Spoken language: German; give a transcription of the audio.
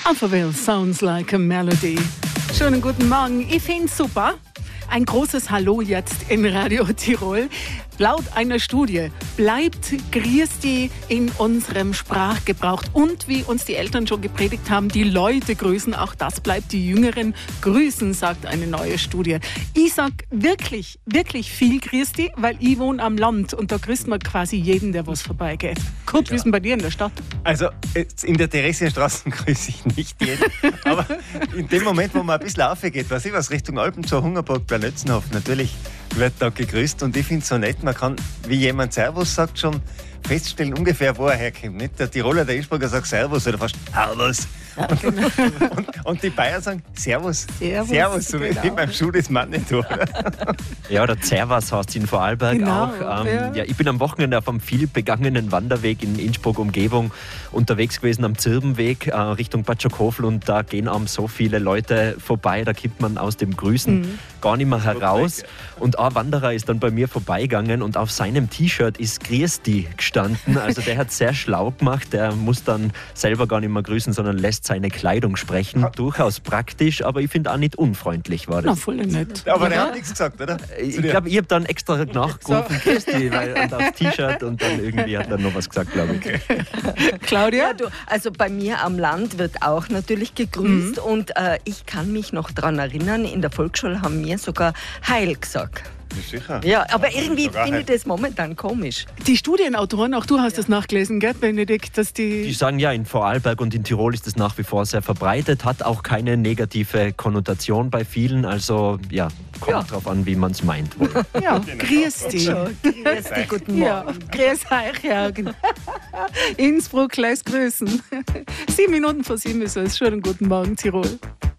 Alphaville sounds like a melody. Schönen guten Morgen. Ich finde es super. Ein großes Hallo jetzt in Radio Tirol. Laut einer Studie bleibt Grüßti in unserem Sprachgebrauch. Und wie uns die Eltern schon gepredigt haben, die Leute grüßen, auch das bleibt. Die Jüngeren grüßen, sagt eine neue Studie. Ich sag wirklich, wirklich viel Grüßti, weil ich wohne am Land und da grüßt man quasi jeden, der was vorbeigeht. Kurt, wie ist denn bei dir in der Stadt? Also in der Theresienstraße grüße ich nicht jeden, aber in dem Moment, wo man ein bisschen raufgeht, was Richtung Alpen zur Hungerburg bei Nötzenhof, natürlich wird da gegrüßt und ich finde es so nett, man kann, wie jemand Servus sagt, schon feststellen, ungefähr wo er herkommt. Nicht? Der Tiroler, der Innsbrucker sagt Servus oder fast Servus. Ja, genau. und die Bayern sagen Servus. Servus, so genau. Wie beim Schuh des Manitou. Ja, oder Servus heißt es in Vorarlberg genau, auch. Ja, ich bin am Wochenende auf einem viel begangenen Wanderweg in Innsbruck-Umgebung unterwegs gewesen am Zirbenweg Richtung Bad Schokofel und da gehen einem so viele Leute vorbei, da kommt man aus dem Grüßen gar nicht mehr heraus. Und ein Wanderer ist dann bei mir vorbeigegangen und auf seinem T-Shirt ist Grüßti gestanden. Also der hat sehr schlau gemacht, der muss dann selber gar nicht mehr grüßen, sondern lässt seine Kleidung sprechen. Durchaus praktisch, aber ich finde auch nicht unfreundlich war das. Na, voll nett. Aber der hat nichts gesagt, oder? Ich glaube, ich habe dann extra nachgerufen, Grüßti, und aufs T-Shirt und dann irgendwie hat er noch was gesagt, glaube ich. Okay. Claudia? Ja, also bei mir am Land wird auch natürlich gegrüßt und ich kann mich noch daran erinnern, in der Volksschule haben wir sogar Heil gesagt. Ja, sicher. Ja, aber irgendwie finde ich das momentan komisch. Die Studienautoren, auch du hast das nachgelesen, gell, Benedikt, dass Die sagen ja, in Vorarlberg und in Tirol ist es nach wie vor sehr verbreitet, hat auch keine negative Konnotation bei vielen, also ja, kommt drauf an, wie man es meint. Ja, Grüßti. Grüßti, guten Morgen. Ja, grüß euch, ja, genau. Innsbruck lässt grüßen. 7 Minuten vor 7 ist es. Schönen guten Morgen, Tirol.